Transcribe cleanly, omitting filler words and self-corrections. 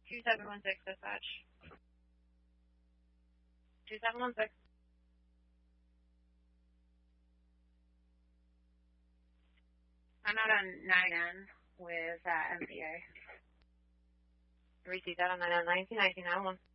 2716 dispatch. 2716. I'm out on 9N with MPA. Received that on 9N, 1919,